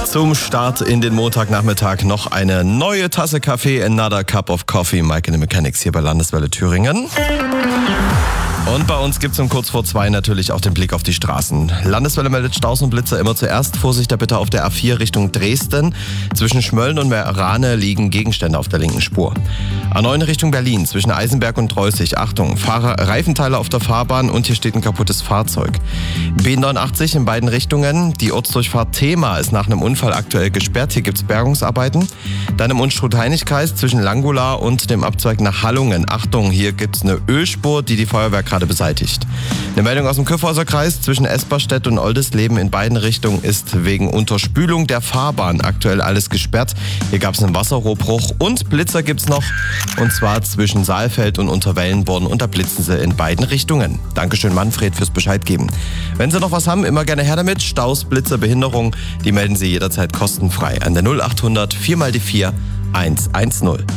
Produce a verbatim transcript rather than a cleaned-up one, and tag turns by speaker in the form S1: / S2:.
S1: Zum Start in den Montagnachmittag noch eine neue Tasse Kaffee, another cup of coffee. Mike in the Mechanics hier bei Landeswelle Thüringen. Und bei uns gibt es um kurz vor zwei natürlich auch den Blick auf die Straßen. Landeswelle meldet Staus und Blitzer immer zuerst. Vorsicht da bitte auf der A vier Richtung Dresden. Zwischen Schmölln und Meerane liegen Gegenstände auf der linken Spur. A neun Richtung Berlin, zwischen Eisenberg und Treußig. Achtung, Fahrer, Reifenteile auf der Fahrbahn und hier steht ein kaputtes Fahrzeug. B neunundachtzig in beiden Richtungen. Die Ortsdurchfahrt Thema ist nach einem Unfall aktuell gesperrt. Hier gibt es Bergungsarbeiten. Dann im Unstrut-Heinig-Kreis zwischen Langula und dem Abzweig nach Hallungen. Achtung, hier gibt es eine Ölspur, die die Feuerwehr gerade beseitigt. Eine Meldung aus dem Kyffhäuser Kreis zwischen Esperstedt und Oldisleben in beiden Richtungen ist wegen Unterspülung der Fahrbahn aktuell alles gesperrt. Hier gab es einen Wasserrohrbruch und Blitzer gibt es noch, und zwar zwischen Saalfeld und Unterwellenborn, und da blitzen sie in beiden Richtungen. Dankeschön Manfred fürs Bescheid geben. Wenn Sie noch was haben, immer gerne her damit. Staus, Blitzer, Behinderung, die melden Sie jederzeit kostenfrei an der null acht hundert vier mal die vier eins eins null.